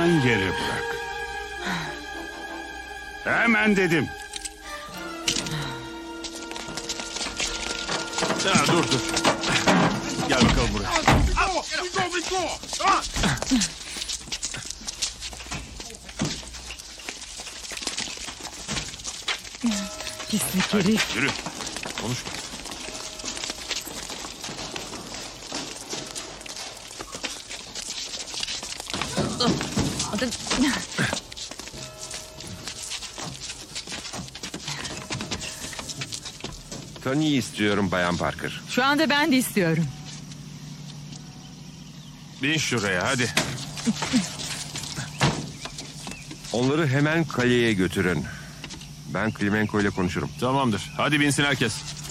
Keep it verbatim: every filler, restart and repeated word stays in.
hemen yere bırak. Hemen dedim. Ya, dur dur. Gel bakalım buraya. Pislik herif. Yürü. Konuşma. Tony'yi istiyorum Bayan Parker. Şu anda ben de istiyorum. Bin şuraya hadi. Onları hemen kaleye götürün. Ben Klimenko ile konuşurum. Tamamdır. Hadi binsin herkes.